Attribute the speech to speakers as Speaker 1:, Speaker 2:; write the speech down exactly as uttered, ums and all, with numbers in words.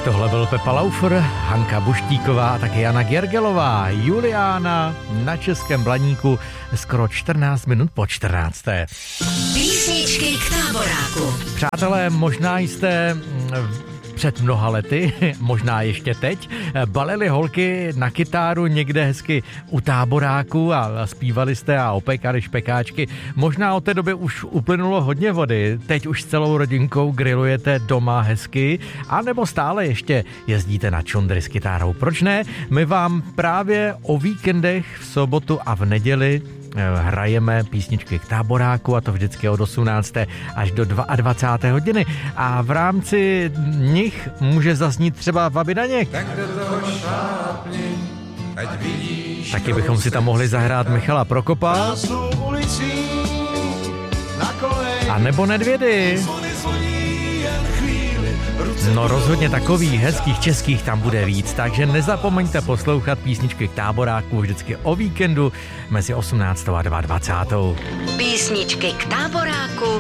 Speaker 1: Tohle byl Pepa Laufer, Hanka Buštíková a také Jana Gergelová, Juliána na Českém Blaníku, skoro čtrnáct minut po čtrnácté.
Speaker 2: Písničky k táboráku.
Speaker 1: Přátelé, možná jste před mnoha lety, možná ještě teď, balili holky na kytáru někde hezky u táboráku a zpívali jste a opékali špekáčky. Možná od té doby už uplynulo hodně vody, teď už s celou rodinkou grillujete doma hezky, anebo stále ještě jezdíte na čundry s kytárou. Proč ne? My vám právě o víkendech v sobotu a v neděli hrajeme písničky k táboráku, a to vždycky od osmnácté až do dvacáté druhé hodiny. A v rámci nich může zaznít třeba Babi Daněk. Tak do toho šlápni, ať vidíš. Taky bychom si tam mohli zahrát Michala Prokopa. A nebo Nedvědy. No rozhodně takových hezkých českých tam bude víc, takže nezapomeňte poslouchat písničky k táboráku vždycky o víkendu mezi osmnáctou a dvacátou druhou
Speaker 2: Písničky k táboráku